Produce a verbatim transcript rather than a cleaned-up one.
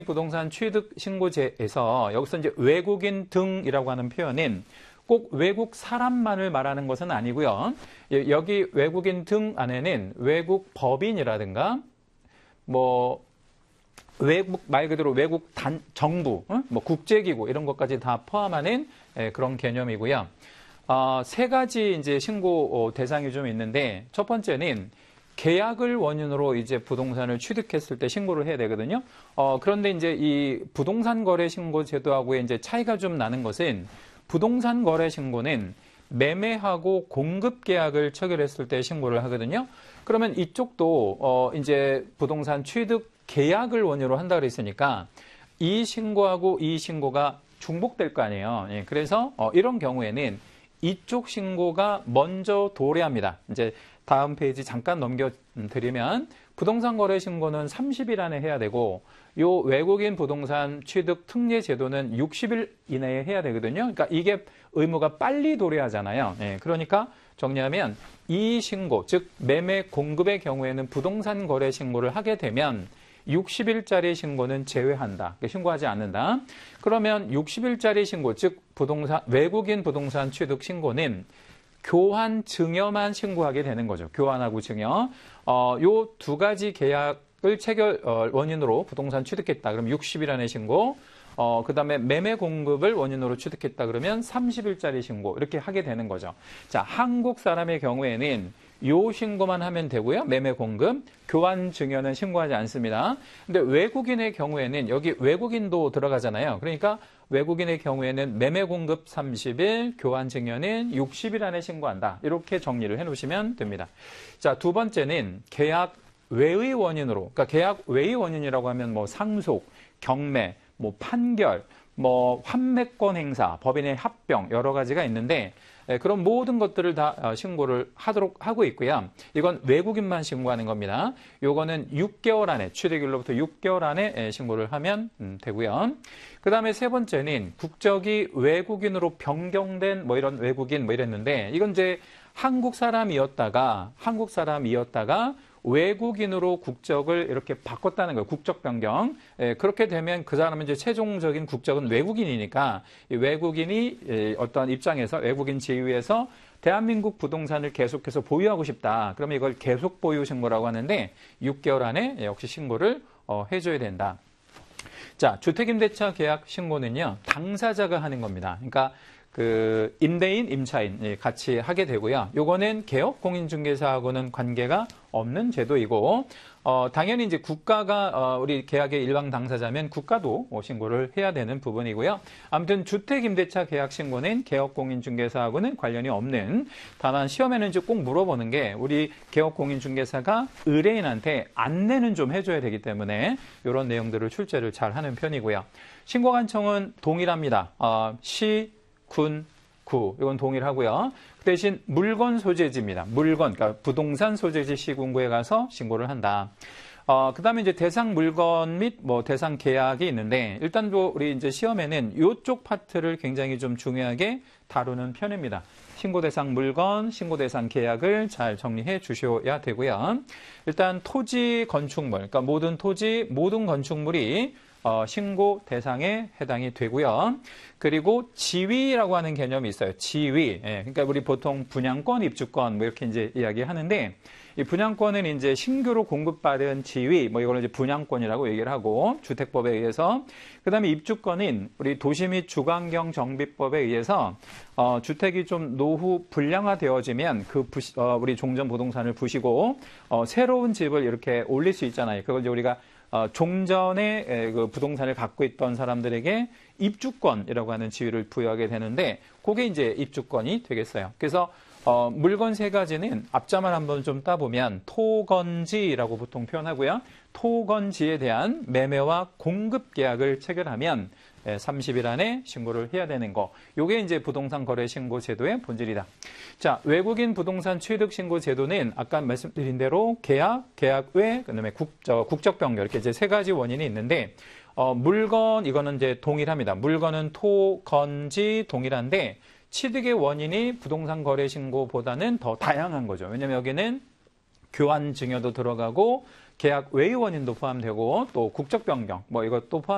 부동산 취득 신고제에서 여기서 이제 외국인 등이라고 하는 표현은 꼭 외국 사람만을 말하는 것은 아니고요. 여기 외국인 등 안에는 외국 법인이라든가 뭐 외국 말 그대로 외국 단 정부, 뭐 국제기구 이런 것까지 다 포함하는 그런 개념이고요. 어, 세 가지 이제 신고 대상이 좀 있는데 첫 번째는 계약을 원인으로 이제 부동산을 취득했을 때 신고를 해야 되거든요. 어, 그런데 이제 이 부동산 거래 신고 제도하고의 이제 차이가 좀 나는 것은 부동산 거래 신고는 매매하고 공급 계약을 체결했을 때 신고를 하거든요. 그러면 이쪽도 어, 이제 부동산 취득 계약을 원인으로 한다 그랬으니까 이 신고하고 이 신고가 중복될 거 아니에요. 예, 그래서 어, 이런 경우에는 이쪽 신고가 먼저 도래합니다. 이제 다음 페이지 잠깐 넘겨드리면 부동산 거래 신고는 삼십 일 안에 해야 되고 요 외국인 부동산 취득 특례 제도는 육십 일 이내에 해야 되거든요. 그러니까 이게 의무가 빨리 도래하잖아요. 예, 그러니까 정리하면 이 신고, 즉 매매 공급의 경우에는 부동산 거래 신고를 하게 되면 육십 일짜리 신고는 제외한다. 신고하지 않는다. 그러면 육십 일짜리 신고, 즉 부동산 외국인 부동산 취득 신고는 교환 증여만 신고하게 되는 거죠. 교환하고 증여. 어, 요 두 가지 계약을 체결 어, 원인으로 부동산 취득했다. 그럼 육십 일 안에 신고. 어, 그 다음에 매매 공급을 원인으로 취득했다. 그러면 삼십 일짜리 신고. 이렇게 하게 되는 거죠. 자, 한국 사람의 경우에는 요 신고만 하면 되고요. 매매 공급, 교환 증여는 신고하지 않습니다. 근데 외국인의 경우에는 여기 외국인도 들어가잖아요. 그러니까 외국인의 경우에는 매매 공급 삼십 일, 교환 증여는 육십 일 안에 신고한다. 이렇게 정리를 해 놓으시면 됩니다. 자, 두 번째는 계약 외의 원인으로, 그러니까 계약 외의 원인이라고 하면 뭐 상속, 경매, 뭐 판결, 뭐 환매권 행사, 법인의 합병 여러 가지가 있는데 그런 모든 것들을 다 신고를 하도록 하고 있고요. 이건 외국인만 신고하는 겁니다. 요거는 육 개월 안에 취득일로부터 육 개월 안에 신고를 하면 되고요. 그 다음에 세 번째는 국적이 외국인으로 변경된 뭐 이런 외국인 뭐 이랬는데 이건 이제 한국 사람이었다가 한국 사람이었다가 외국인으로 국적을 이렇게 바꿨다는 거예요. 국적 변경. 예, 그렇게 되면 그 사람은 이제 최종적인 국적은 외국인이니까 이 외국인이 예, 어떤 입장에서 외국인 지위에서 대한민국 부동산을 계속해서 보유하고 싶다. 그러면 이걸 계속 보유 신고라고 하는데 육 개월 안에 역시 신고를 어, 해줘야 된다. 자, 주택임대차 계약 신고는요. 당사자가 하는 겁니다. 그러니까 그 임대인, 임차인 같이 하게 되고요. 요거는 개업 공인중개사하고는 관계가 없는 제도이고 어, 당연히 이제 국가가 어, 우리 계약의 일방 당사자면 국가도 신고를 해야 되는 부분이고요. 아무튼 주택임대차 계약 신고는 개업 공인중개사하고는 관련이 없는 다만 시험에는 이제 꼭 물어보는 게 우리 개업 공인중개사가 의뢰인한테 안내는 좀 해줘야 되기 때문에 이런 내용들을 출제를 잘 하는 편이고요. 신고관청은 동일합니다. 어, 시 군, 구, 이건 동일하고요. 그 대신 물건 소재지입니다. 물건, 그러니까 부동산 소재지 시군구에 가서 신고를 한다. 어, 그 다음에 이제 대상 물건 및 뭐 대상 계약이 있는데, 일단 우리 이제 시험에는 이쪽 파트를 굉장히 좀 중요하게 다루는 편입니다. 신고 대상 물건, 신고 대상 계약을 잘 정리해 주셔야 되고요. 일단 토지 건축물, 그러니까 모든 토지, 모든 건축물이 어, 신고 대상에 해당이 되고요. 그리고 지위라고 하는 개념이 있어요. 지위. 예, 그러니까 우리 보통 분양권, 입주권 뭐 이렇게 이제 이야기하는데 이 분양권은 이제 신규로 공급받은 지위, 뭐 이걸 이제 분양권이라고 얘기를 하고 주택법에 의해서 그다음에 입주권은 우리 도시 및 주거환경 정비법에 의해서 어, 주택이 좀 노후 불량화되어지면 그 부시, 어, 우리 종전 부동산을 부시고 어, 새로운 집을 이렇게 올릴 수 있잖아요. 그걸 이제 우리가 어, 종전에 그 부동산을 갖고 있던 사람들에게 입주권이라고 하는 지위를 부여하게 되는데 그게 이제 입주권이 되겠어요. 그래서 어, 물건 세 가지는 앞자만 한번 좀 따보면 토건지라고 보통 표현하고요. 토건지에 대한 매매와 공급 계약을 체결하면 삼십 일 안에 신고를 해야 되는 거. 요게 이제 부동산 거래 신고 제도의 본질이다. 자, 외국인 부동산 취득 신고 제도는 아까 말씀드린 대로 계약, 계약 외, 그다음에 국적, 국적 변경 이렇게 이제 세 가지 원인이 있는데 어, 물건 이거는 이제 동일합니다. 물건은 토, 건지 동일한데 취득의 원인이 부동산 거래 신고보다는 더 다양한 거죠. 왜냐면 여기는 교환 증여도 들어가고 계약 외의 원인도 포함되고 또 국적 변경 뭐 이것도 포함